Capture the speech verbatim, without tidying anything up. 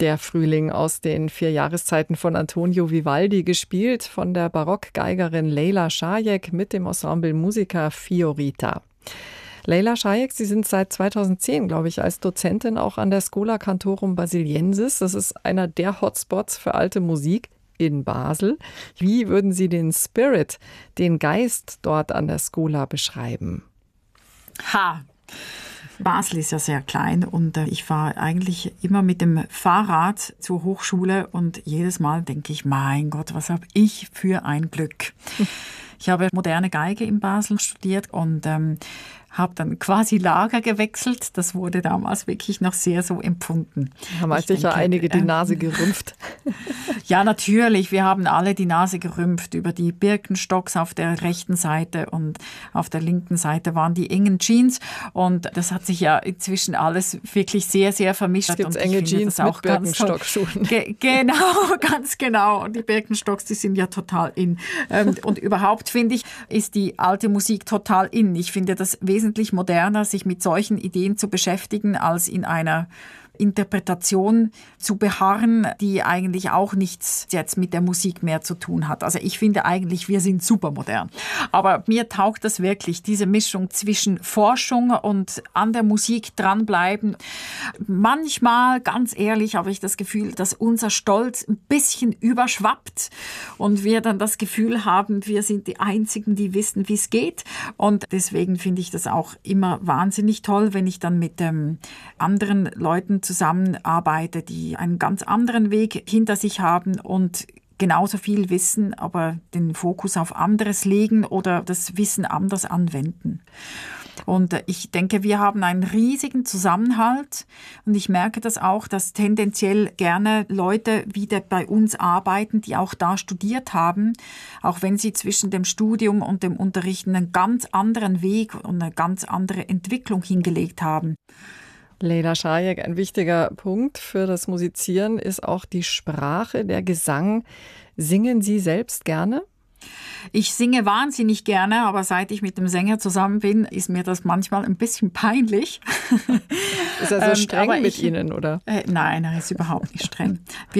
Der Frühling aus den vier Jahreszeiten von Antonio Vivaldi, gespielt von der Barockgeigerin Lejla Šajek mit dem Ensemble Musica Fiorita. Lejla Šajek, Sie sind seit zweitausendzehn, glaube ich, als Dozentin auch an der Schola Cantorum Basiliensis. Das ist einer der Hotspots für alte Musik in Basel. Wie würden Sie den Spirit, den Geist dort an der Schola beschreiben? Ha! Basel ist ja sehr klein und äh, ich fahre eigentlich immer mit dem Fahrrad zur Hochschule und jedes Mal denke ich, mein Gott, was habe ich für ein Glück. Ich habe moderne Geige in Basel studiert und ähm, habe dann quasi Lager gewechselt. Das wurde damals wirklich noch sehr so empfunden. Haben halt sicher einige die Nase gerümpft. Ja, natürlich. Wir haben alle die Nase gerümpft über die Birkenstocks auf der rechten Seite und auf der linken Seite waren die engen Jeans. Und das hat sich ja inzwischen alles wirklich sehr, sehr vermischt. Es gibt und enge Jeans mit Birkenstockschuhen. Ge- genau, ganz genau. Und die Birkenstocks, die sind ja total in. Und überhaupt, finde ich, ist die alte Musik total in. Ich finde das wesentlich moderner, sich mit solchen Ideen zu beschäftigen, als in einer Interpretation zu beharren, die eigentlich auch nichts jetzt mit der Musik mehr zu tun hat. Also ich finde eigentlich, wir sind super modern. Aber mir taugt das wirklich, diese Mischung zwischen Forschung und an der Musik dranbleiben. Manchmal, ganz ehrlich, habe ich das Gefühl, dass unser Stolz ein bisschen überschwappt und wir dann das Gefühl haben, wir sind die Einzigen, die wissen, wie es geht. Und deswegen finde ich das auch immer wahnsinnig toll, wenn ich dann mit ähm, anderen Leuten zusammenarbeite, die einen ganz anderen Weg hinter sich haben und genauso viel wissen, aber den Fokus auf anderes legen oder das Wissen anders anwenden. Und ich denke, wir haben einen riesigen Zusammenhalt und ich merke das auch, dass tendenziell gerne Leute wieder bei uns arbeiten, die auch da studiert haben, auch wenn sie zwischen dem Studium und dem Unterrichten einen ganz anderen Weg und eine ganz andere Entwicklung hingelegt haben. Lejla Šajek, ein wichtiger Punkt für das Musizieren ist auch die Sprache, der Gesang. Singen Sie selbst gerne? Ich singe wahnsinnig gerne, aber seit ich mit dem Sänger zusammen bin, ist mir das manchmal ein bisschen peinlich. Ist er so streng ähm, mit ich, Ihnen, oder? Äh, nein, er ist überhaupt nicht streng. Wir